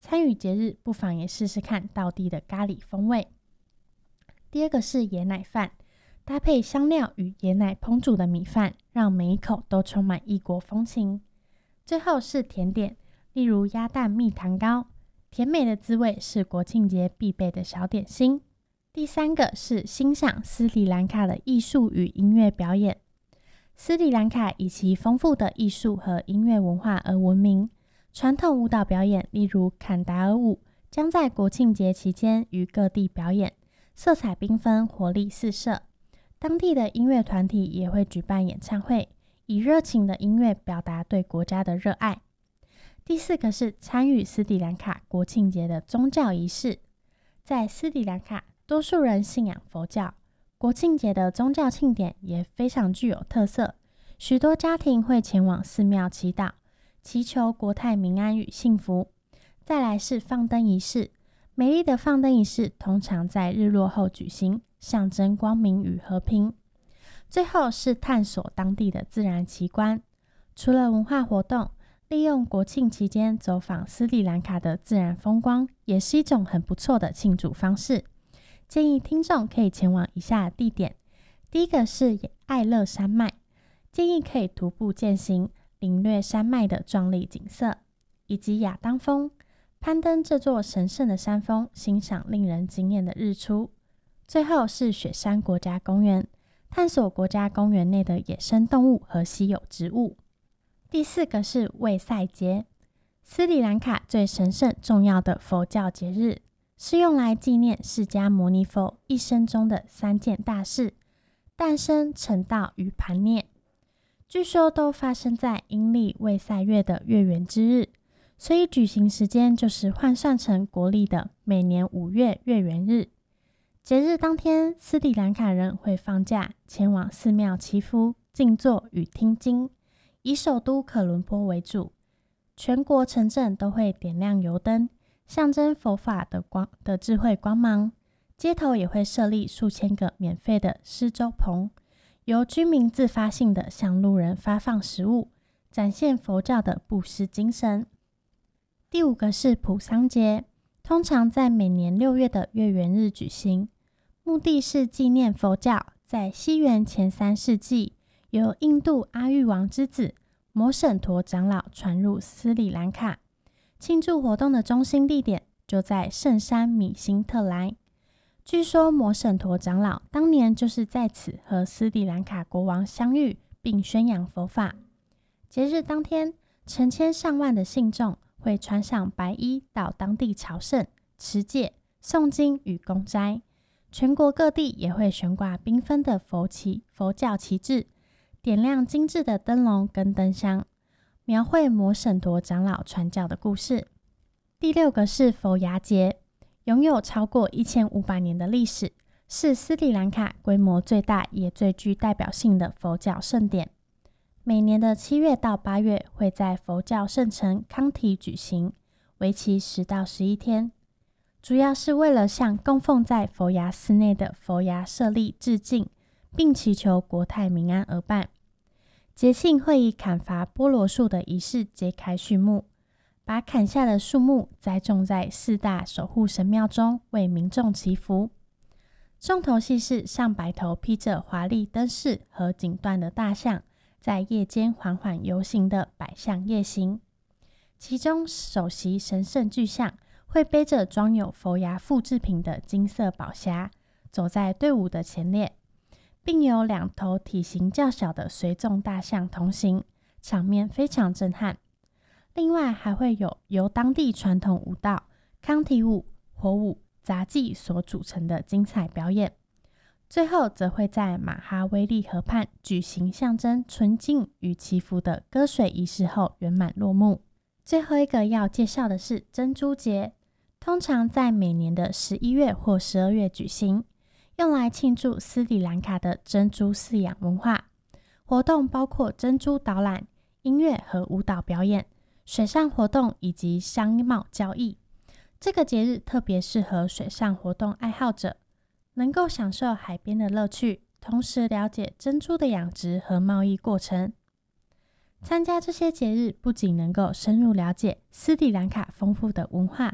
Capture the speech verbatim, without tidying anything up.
参与节日不妨也试试看道地的咖喱风味。第二个是椰奶饭，搭配香料与椰奶烹煮的米饭，让每一口都充满异国风情。最后是甜点，例如鸭蛋蜜糖糕，甜美的滋味是国庆节必备的小点心。第三个是欣赏斯里兰卡的艺术与音乐表演。斯里兰卡以其丰富的艺术和音乐文化而闻名，传统舞蹈表演例如坎达尔舞将在国庆节期间于各地表演，色彩缤纷，活力四射。当地的音乐团体也会举办演唱会，以热情的音乐表达对国家的热爱。第四个是参与斯里兰卡国庆节的宗教仪式。在斯里兰卡，多数人信仰佛教，国庆节的宗教庆典也非常具有特色，许多家庭会前往寺庙祈祷，祈求国泰民安与幸福。再来是放灯仪式，美丽的放灯仪式通常在日落后举行，象征光明与和平。最后是探索当地的自然奇观。除了文化活动，利用国庆期间走访斯里兰卡的自然风光，也是一种很不错的庆祝方式。建议听众可以前往以下的地点。第一个是爱乐山脉，建议可以徒步健行，领略山脉的壮丽景色，以及亚当峰，攀登这座神圣的山峰，欣赏令人惊艳的日出。最后是雪山国家公园，探索国家公园内的野生动物和稀有植物。第四个是卫赛节，斯里兰卡最神圣重要的佛教节日，是用来纪念释迦牟尼佛一生中的三件大事：诞生、成道与盘涅。据说都发生在阴历卫赛月的月圆之日，所以举行时间就是换算成国历的每年五月月圆日。节日当天，斯里兰卡人会放假前往寺庙祈福、静坐与听经。以首都可伦坡为主，全国城镇都会点亮油灯，象征佛法的光的智慧光芒。街头也会设立数千个免费的施粥棚，由居民自发性的向路人发放食物，展现佛教的布施精神。第五个是普桑节，通常在每年六月的月圆日举行，目的是纪念佛教在西元前三世纪由印度阿育王之子摩省陀长老传入斯里兰卡。庆祝活动的中心地点就在圣山米辛特莱。据说摩省陀长老当年就是在此和斯里兰卡国王相遇，并宣扬佛法。节日当天，成千上万的信众会穿上白衣到当地朝圣、持戒、诵经与供斋。全国各地也会悬挂缤纷的佛旗、佛教旗帜，点亮精致的灯笼跟灯箱，描绘摩省陀长老传教的故事。第六个是佛牙节，拥有超过一千五百年的历史，是斯里兰卡规模最大也最具代表性的佛教盛典。每年的七月到八月会在佛教圣城康提举行，为期十到十一天，主要是为了向供奉在佛牙寺内的佛牙舍利致敬，并祈求国泰民安而办。节庆会以砍伐菠萝树的仪式揭开序幕，把砍下的树木栽种在四大守护神庙中，为民众祈福。重头戏是上百头披着华丽灯饰和锦缎的大象，在夜间缓缓游行的百象夜行。其中首席神圣巨象会背着装有佛牙复制品的金色宝匣，走在队伍的前列，并有两头体型较小的随众大象同行，场面非常震撼。另外还会有由当地传统舞蹈、康提舞、火舞、杂技所组成的精彩表演。最后则会在马哈威利河畔举行象征纯净与祈福的歌水仪式后圆满落幕。最后一个要介绍的是珍珠节，通常在每年的十一月或十二月举行，用来庆祝斯里兰卡的珍珠饲养文化。活动包括珍珠导览、音乐和舞蹈表演、水上活动以及商贸交易。这个节日特别适合水上活动爱好者，能够享受海边的乐趣，同时了解珍珠的养殖和贸易过程。参加这些节日不仅能够深入了解斯里兰卡丰富的文化